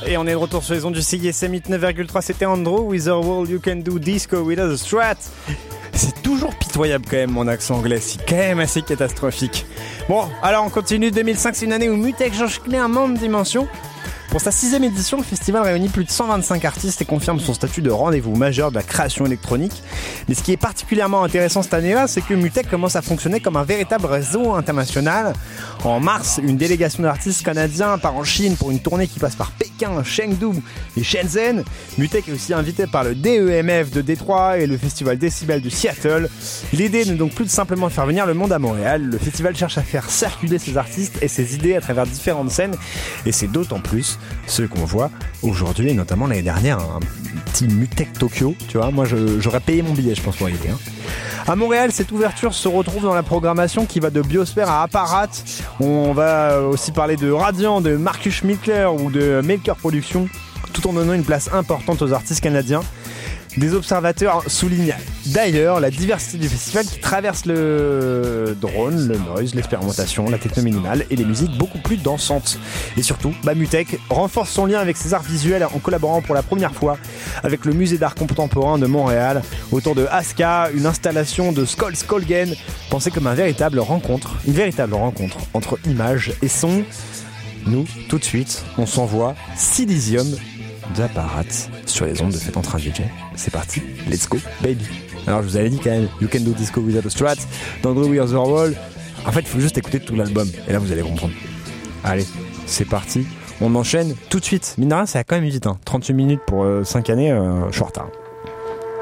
Et on est de retour sur les ondes du CISM 9,3. C'était Andrew with the World You Can Do Disco with the Strat. C'est toujours pitoyable quand même mon accent anglais, c'est quand même assez catastrophique. Bon, alors on continue. 2005, c'est une année où Mutek change clairement de dimension. Pour sa 6e édition, le festival réunit plus de 125 artistes et confirme son statut de rendez-vous majeur de la création électronique. Mais ce qui est particulièrement intéressant cette année-là, c'est que Mutek commence à fonctionner comme un véritable réseau international. En mars, une délégation d'artistes canadiens part en Chine pour une tournée qui passe par Pékin, Chengdu et Shenzhen. Mutek est aussi invité par le DEMF de Détroit et le festival Decibel de Seattle. L'idée n'est donc plus de simplement faire venir le monde à Montréal. Le festival cherche à faire circuler ses artistes et ses idées à travers différentes scènes. Et c'est d'autant plus ceux qu'on voit aujourd'hui, et notamment l'année dernière, un petit Mutek Tokyo, tu vois, moi j'aurais payé mon billet je pense pour y aller. À Montréal, cette ouverture se retrouve dans la programmation qui va de Biosphère à Apparat. On va aussi parler de Radiant, de Marcus Schmittler ou de Maker Productions, tout en donnant une place importante aux artistes canadiens. Des observateurs soulignent d'ailleurs la diversité du festival qui traverse le drone, le noise, l'expérimentation, la techno minimale et les musiques beaucoup plus dansantes. Et surtout, Mutek renforce son lien avec ses arts visuels en collaborant pour la première fois avec le musée d'art contemporain de Montréal autour de Aska, une installation de Skol Skolgen pensée comme une véritable rencontre entre images et son. Nous, tout de suite, on s'envoie Silesium d'Apparat sur les ondes de Fête en Train DJ. C'est parti, let's go baby. Alors je vous avais dit quand même, You Can Do Disco Without a Strat, d'Andrew Weir the Wall. En fait il faut juste écouter tout l'album et là vous allez comprendre. Allez, c'est parti, on enchaîne tout de suite. Mine de rien ça a quand même vite, 38 minutes pour 5 années, je suis en retard.